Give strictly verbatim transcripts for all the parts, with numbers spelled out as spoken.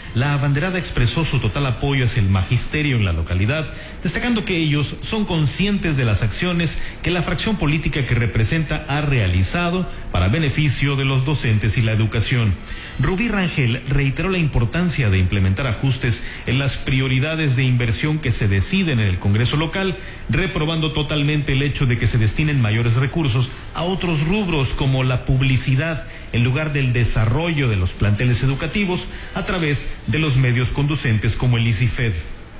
la abanderada expresó su total apoyo hacia el magisterio en la localidad, destacando que ellos son conscientes de las acciones que la fracción política que representa ha realizado para beneficio de los docentes y la educación. Rubí Rangel reiteró la importancia de implementar ajustes en las prioridades de inversión que se deciden en el Congreso local, reprobando totalmente el hecho de que se destinen mayores recursos a otros rubros como la publicidad en lugar del desarrollo de los planteles educativos a través de los medios conducentes como el ICIFED.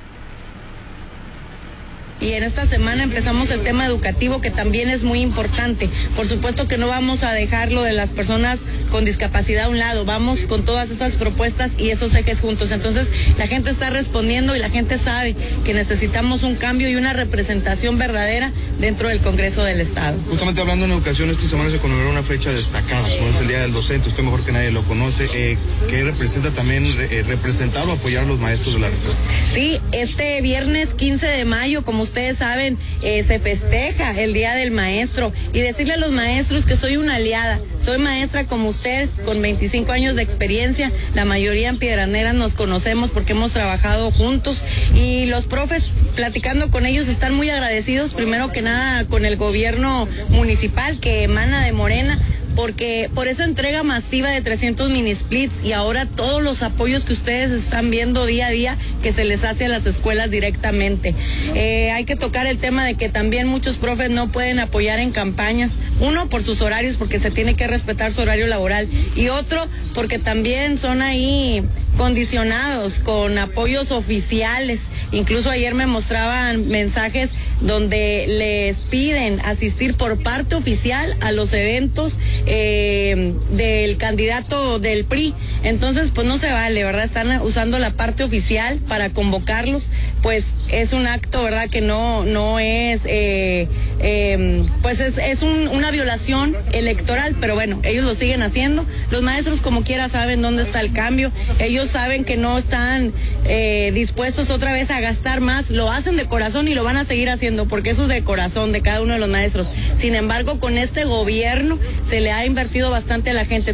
Y en esta semana empezamos el tema educativo, que también es muy importante. Por supuesto que no vamos a dejarlo de las personas con discapacidad a un lado, vamos con todas esas propuestas y esos ejes juntos. Entonces la gente está respondiendo y la gente sabe que necesitamos un cambio y una representación verdadera dentro del Congreso del Estado. Justamente hablando en educación, esta semana se conmemoró una fecha destacada, como es el Día del Docente. Usted mejor que nadie lo conoce, eh, que representa también eh, representar o apoyar a los maestros de la región. Sí, este viernes quince de mayo, como ustedes saben, eh, se festeja el Día del Maestro, y decirle a los maestros que soy una aliada, soy maestra como ustedes, con veinticinco años de experiencia, la mayoría en Piedras Negras nos conocemos porque hemos trabajado juntos, y los profes, platicando con ellos, están muy agradecidos, primero que nada con el gobierno municipal que emana de Morena, porque por esa entrega masiva de trescientos mini splits y ahora todos los apoyos que ustedes están viendo día a día que se les hace a las escuelas directamente. Eh, hay que tocar el tema de que también muchos profes no pueden apoyar en campañas, uno por sus horarios, porque se tiene que respetar su horario laboral, y otro porque también son ahí condicionados con apoyos oficiales. Incluso ayer me mostraban mensajes donde les piden asistir por parte oficial a los eventos eh, del candidato del P R I. Entonces pues no se vale, ¿verdad? Están usando la parte oficial para convocarlos, pues es un acto, ¿verdad? Que no no es eh, eh, pues es, es un, una violación electoral, pero bueno, ellos lo siguen haciendo. Los maestros como quiera saben dónde está el cambio, ellos saben que no están eh, dispuestos otra vez a gastar más, lo hacen de corazón y lo van a seguir haciendo porque eso es de corazón de cada uno de los maestros. Sin embargo, con este gobierno se le ha invertido bastante a la gente.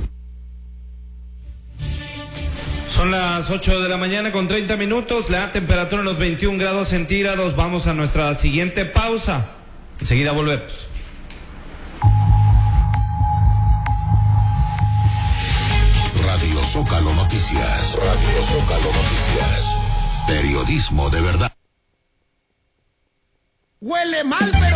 Son las ocho de la mañana con treinta minutos, la temperatura en los veintiún grados centígrados. Vamos a nuestra siguiente pausa. Enseguida volvemos. Radio Zócalo Noticias. Radio Zócalo Noticias. Periodismo de verdad. Huele mal, pero